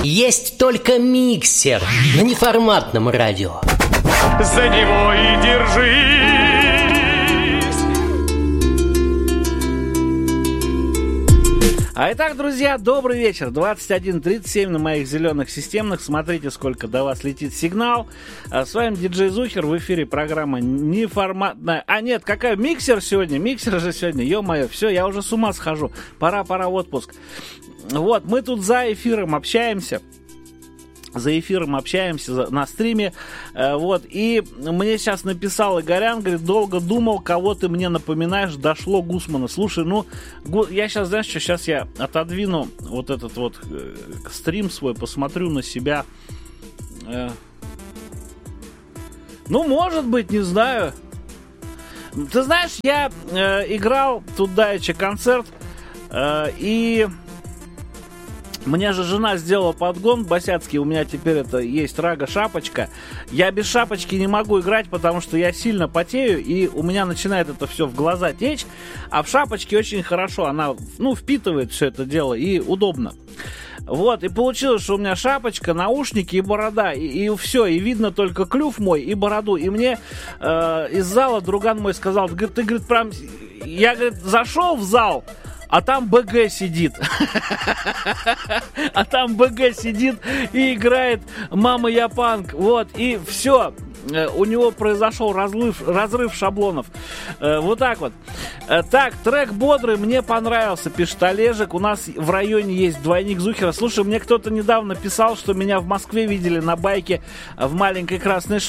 Есть только миксер на неформатном радио. За него и держись. А итак, друзья, добрый вечер. 21:37 на моих зеленых системных. Смотрите, сколько до вас летит сигнал. С вами диджей Зухер. В эфире программа неформатная. А нет, какая миксер сегодня? Миксер же сегодня. Ё-моё, все, я уже с ума схожу. Пора в отпуск. Вот, мы тут за эфиром общаемся. На стриме, вот, и мне сейчас написал Игорян, говорит, долго думал, кого ты мне напоминаешь, дошло Гусмана. Слушай, ну, я сейчас, знаешь что, сейчас я отодвину вот этот вот стрим свой, посмотрю на себя. Ну, может быть, не знаю. Ты знаешь, я играл тут давеча концерт, и... Мне же жена сделала подгон босяцкий, у меня теперь это есть рага-шапочка. Я без шапочки не могу играть, потому что я сильно потею, и у меня начинает это все в глаза течь. А в шапочке очень хорошо, она, впитывает все это дело, и удобно. Вот, и получилось, что у меня шапочка, наушники и борода, и все, и видно только клюв мой и бороду. И мне из зала друган мой сказал, ты, говорит, прям... Я, говорит, зашел в зал... А там БГ сидит. И играет «Мама, я панк». Вот, и все. У него произошел разрыв шаблонов. Вот так вот. Так, трек бодрый, мне понравился, пишет Олежек. У нас в районе есть двойник Зухера. Слушай, мне кто-то недавно писал, что меня в Москве видели на байке в маленькой красной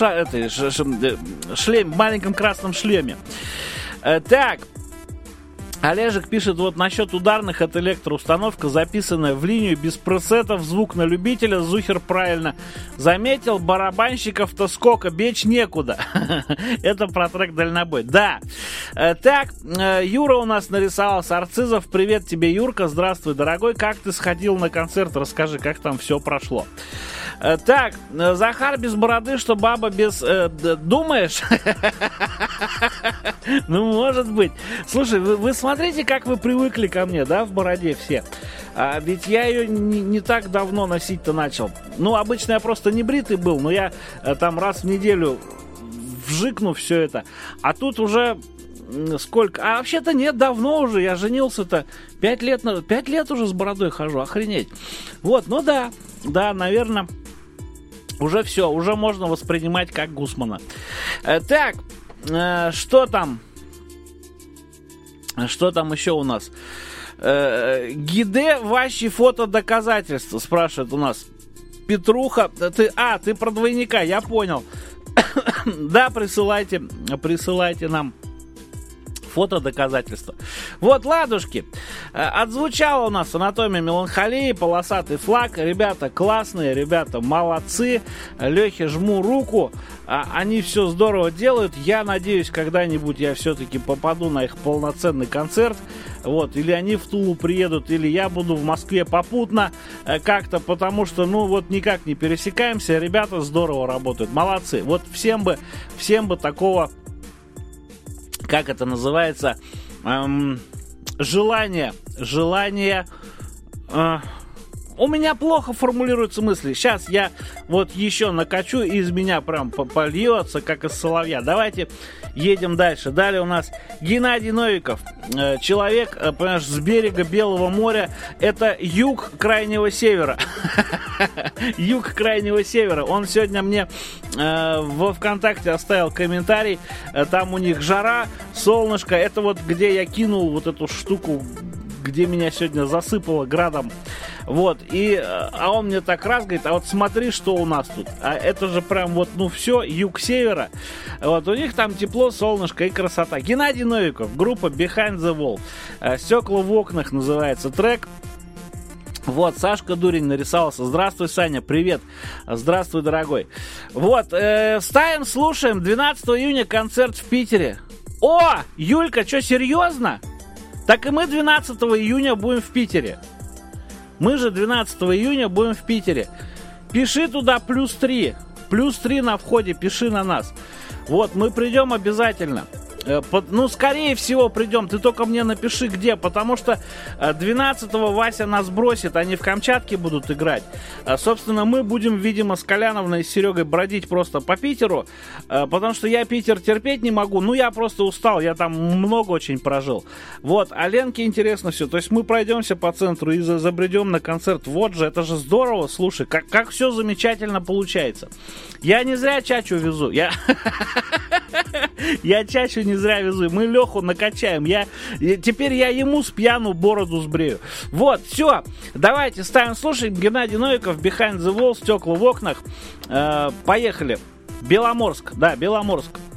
в маленьком красном шлеме. Так. Олежек пишет, вот насчет ударных, это электроустановка, записанная в линию, без пресетов, звук на любителя. Зухер правильно заметил, барабанщиков-то сколько, бечь некуда. Это про трек «Дальнобой». Да. Так, Юра у нас нарисовался, Арцизов, привет тебе, Юрка, здравствуй, дорогой, как ты сходил на концерт, расскажи, как там все прошло. Так, Захар без бороды, что баба без... Думаешь? Ну, может быть. Слушай, вы смотрите, как вы привыкли ко мне, да, в бороде все. А ведь я ее не так давно носить-то начал. Ну, обычно я просто не бритый был, но я там раз в неделю вжикну все это. А тут уже... Сколько? А вообще-то нет, давно уже. Я женился-то 5 лет уже с бородой хожу. Охренеть. Вот, ну да, наверное... Уже все, уже можно воспринимать как Гусмана. Так, что там? Что там еще у нас? Гиде ваши фотодоказательства, спрашивает у нас Петруха. Ты про двойника, я понял. Да, присылайте нам фотодоказательства. Вот, ладушки. Отзвучала у нас «Анатомия меланхолии», «Полосатый флаг». Ребята классные, ребята молодцы. Лехе жму руку. Они все здорово делают. Я надеюсь, когда-нибудь я все-таки попаду на их полноценный концерт. Вот, или они в Тулу приедут, или я буду в Москве попутно как-то, потому что, никак не пересекаемся. Ребята здорово работают. Молодцы. Вот всем бы такого, как это называется, желание. У меня плохо формулируются мысли. Сейчас я вот еще накачу, и из меня прям польется, как из соловья. Давайте едем дальше. Далее у нас Геннадий Новиков. Человек, понимаешь, с берега Белого моря. Это юг Крайнего Севера. Юг Крайнего Севера. Он сегодня мне во ВКонтакте оставил комментарий. Там у них жара, солнышко. Это вот где я кинул вот эту штуку, где меня сегодня засыпало градом. Вот, а он мне так раз говорит, а вот смотри, что у нас тут. А это же прям все, юг севера. Вот, у них там тепло, солнышко и красота. Геннадий Новиков, группа Behind the Wall. «Стекла в окнах» называется трек. Вот, Сашка Дурень нарисовался. Здравствуй, Саня, привет. Здравствуй, дорогой. Вот, ставим, слушаем. 12 июня концерт в Питере. О, Юлька, что, серьезно? Так и мы 12 июня будем в Питере. Мы же 12 июня будем в Питере. Пиши туда +3. +3 на входе, пиши на нас. Вот, мы придем обязательно. скорее всего, придем. Ты только мне напиши, где. Потому что 12-го Вася нас бросит. Они в Камчатке будут играть. Собственно, мы будем, видимо, с Коляновной и Серегой бродить просто по Питеру. Потому что я Питер терпеть не могу. Я просто устал. Я там много очень прожил. Вот. А Ленке интересно все. То есть мы пройдемся по центру и забредем на концерт. Вот же, это же здорово. Слушай, как все замечательно получается. Я не зря чачу везу. Я чачу не зря везу. Мы Леху накачаем. Теперь я ему с пьяну бороду сбрею. Вот, все. Давайте ставим слушать. Геннадий Новиков, Behind the Wall, стекла в окнах. Поехали. Беломорск. Да, Беломорск.